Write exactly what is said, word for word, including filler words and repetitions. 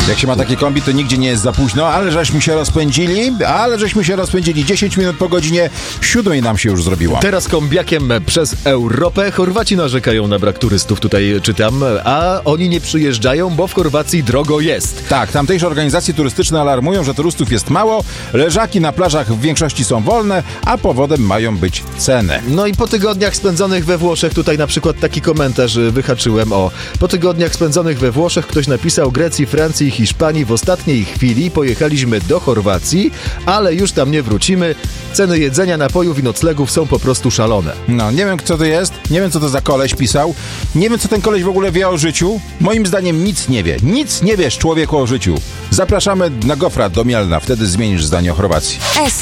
Jak się ma takie kombi, to nigdzie nie jest za późno, ale żeśmy się rozpędzili, ale żeśmy się rozpędzili. dziesięć minut po godzinie siódmej nam się już zrobiło. Teraz kombiakiem przez Europę. Chorwaci narzekają na brak turystów, tutaj czytam, a oni nie przyjeżdżają, bo w Chorwacji drogo jest. Tak, tamtejsze organizacje turystyczne alarmują, że turystów jest mało, leżaki na plażach w większości są wolne, a powodem mają być ceny. No i po tygodniach spędzonych we Włoszech, tutaj na przykład taki komentarz wyhaczyłem, o, po tygodniach spędzonych we Włoszech ktoś napisał: Grecji, Francji i Hiszpanii w ostatniej chwili pojechaliśmy do Chorwacji, ale już tam nie wrócimy. Ceny jedzenia, napojów i noclegów są po prostu szalone. No, nie wiem co to jest, nie wiem co to za koleś pisał, nie wiem co ten koleś w ogóle wie o życiu. Moim zdaniem nic nie wie, nic nie wiesz człowieku o życiu. Zapraszamy na Gofra do Mielna, wtedy zmienisz zdanie o Chorwacji. S